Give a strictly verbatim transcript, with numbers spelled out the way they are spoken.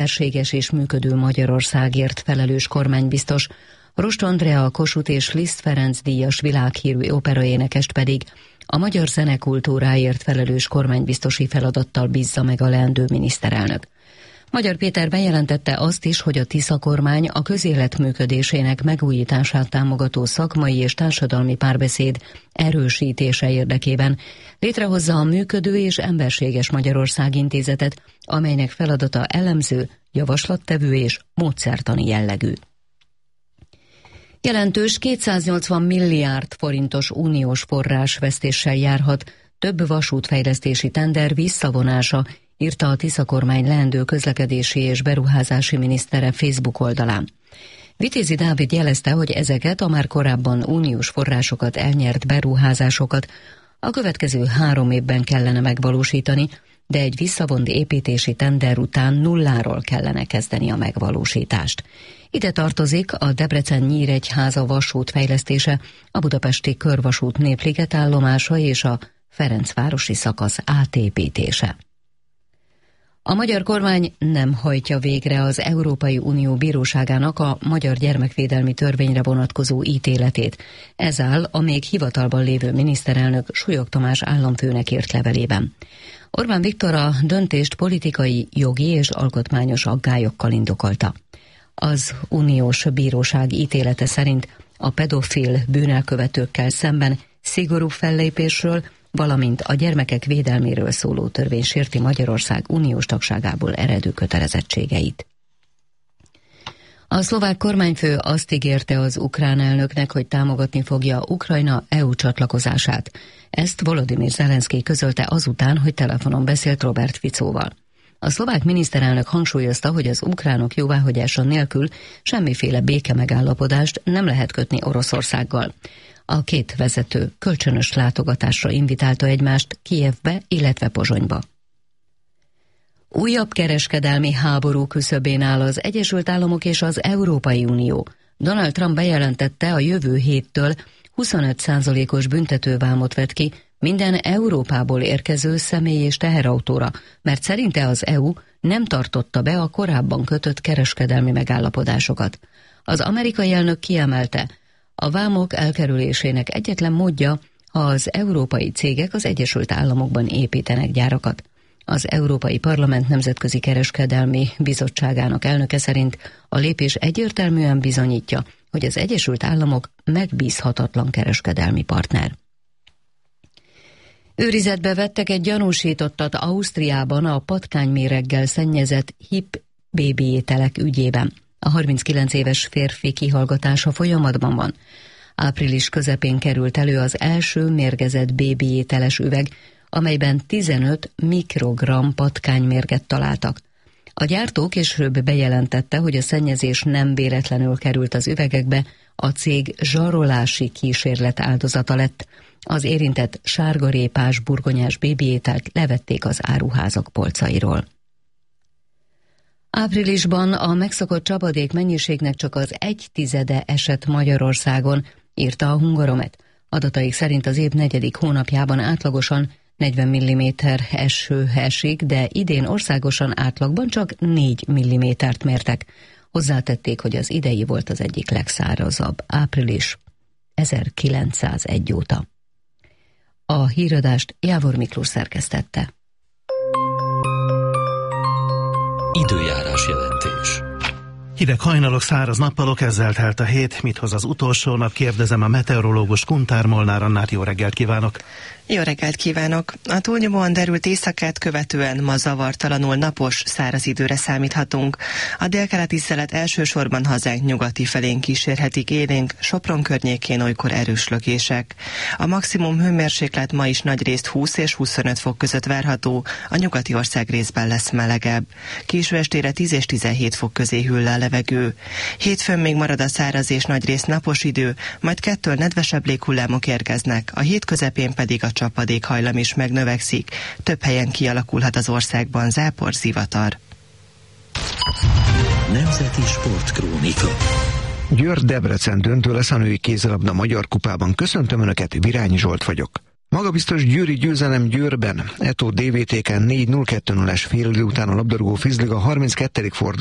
emberséges és működő Magyarországért felelős kormánybiztos, Rost Andrea Kossuth és Liszt Ferenc díjas világhírű operaénekest pedig a magyar zenekultúráért felelős kormánybiztosi feladattal bízza meg a leendő miniszterelnök. Magyar Péter bejelentette azt is, hogy a Tisza kormány a közélet működésének megújítását támogató szakmai és társadalmi párbeszéd erősítése érdekében létrehozza a Működő és Emberséges Magyarország Intézetet, amelynek feladata elemző, javaslattevő és módszertani jellegű. Jelentős kétszáznyolcvan milliárd forintos uniós forrásvesztéssel járhat több vasútfejlesztési tender visszavonása, írta a Tisza kormány leendő közlekedési és beruházási minisztere Facebook oldalán. Vitézi Dávid jelezte, hogy ezeket a már korábban uniós forrásokat elnyert beruházásokat a következő három évben kellene megvalósítani, de egy visszavont építési tender után nulláról kellene kezdeni a megvalósítást. Ide tartozik a Debrecen-Nyíregyháza vasút fejlesztése, a budapesti körvasút Népliget állomása és a Ferencvárosi szakasz átépítése. A magyar kormány nem hajtja végre az Európai Unió Bíróságának a magyar gyermekvédelmi törvényre vonatkozó ítéletét. Ez áll a még hivatalban lévő miniszterelnök Súlyog Tamás államfőnek írt levelében. Orbán Viktor a döntést politikai, jogi és alkotmányos aggályokkal indokolta. Az uniós bíróság ítélete szerint a pedofil bűnelkövetőkkel szemben szigorú fellépésről, valamint a gyermekek védelméről szóló törvény sérti Magyarország uniós tagságából eredő kötelezettségeit. A szlovák kormányfő azt ígérte az ukrán elnöknek, hogy támogatni fogja Ukrajna é u csatlakozását. Ezt Volodymyr Zelenszky közölte azután, hogy telefonon beszélt Robert Ficóval. A szlovák miniszterelnök hangsúlyozta, hogy az ukránok jóváhagyása nélkül semmiféle béke megállapodást nem lehet kötni Oroszországgal. A két vezető kölcsönös látogatásra invitálta egymást Kijevbe, illetve Pozsonyba. Újabb kereskedelmi háború küszöbén áll az Egyesült Államok és az Európai Unió. Donald Trump bejelentette, a jövő héttől huszonöt százalékos büntetővámot vet ki minden Európából érkező személy- és teherautóra, mert szerinte az é u nem tartotta be a korábban kötött kereskedelmi megállapodásokat. Az amerikai elnök kiemelte, a vámok elkerülésének egyetlen módja, ha az európai cégek az Egyesült Államokban építenek gyárakat. Az Európai Parlament Nemzetközi Kereskedelmi Bizottságának elnöke szerint a lépés egyértelműen bizonyítja, hogy az Egyesült Államok megbízhatatlan kereskedelmi partner. Őrizetbe vettek egy gyanúsítottat Ausztriában a patkányméreggel szennyezett hip bébi ételek ügyében. A harminckilenc éves férfi kihallgatása folyamatban van. Április közepén került elő az első mérgezett bébi ételes üveg, amelyben tizenöt mikrogramm patkánymérget találtak. A gyártó később bejelentette, hogy a szennyezés nem véletlenül került az üvegekbe, a cég zsarolási kísérlet áldozata lett. Az érintett sárgarépás, burgonyás bébiételt levették az áruházak polcairól. Áprilisban a megszokott csapadék mennyiségnek csak az egy tizede esett Magyarországon, írta a Hungaromet. Adataik szerint az év negyedik hónapjában átlagosan negyven milliméter eső esik, de idén országosan átlagban csak négy millimétert mértek. Hozzátették, hogy az idei volt az egyik legszárazabb április ezerkilencszázegy óta. A híradást Jávor Miklós szerkesztette. Időjárás jelentés. Hideg hajnalok, száraz nappalok, ezzel telt a hét. Mit hoz az utolsó nap? Kérdezem a meteorológus Kuntár Molnár Annát. Jó reggelt kívánok! Jó reggelt kívánok! A túlnyomóan derült éjszakát követően ma zavartalanul napos, száraz időre számíthatunk. A délkeleti szelet elsősorban hazánk nyugati felén kísérhetik élénk, Sopron környékén olykor erős lökések. A maximum hőmérséklet ma is nagyrészt húsz és huszonöt fok között várható, a nyugati ország részben lesz melegebb. Késő estére tíz és tizenhét fok közé hűl le a levegő. Hétfőn még marad a száraz és nagyrészt napos idő, majd kettől nedvesebb léghullámok érkeznek, a hét közepén pedig a csapadékhajlam is megnövekszik. Több helyen kialakulhat az országban zápor, zivatar. Nemzeti Sportkrónika. Győr Debrecen döntő lesz a női kézilabda Magyar Kupában. Köszöntöm Önöket, Virányi Zsolt vagyok. Magabiztos győri győzelem Győrben. Eto dé vé té-ken négy null kettő nullás félidő után a labdarúgó Fizliga harminckettedik fordulójában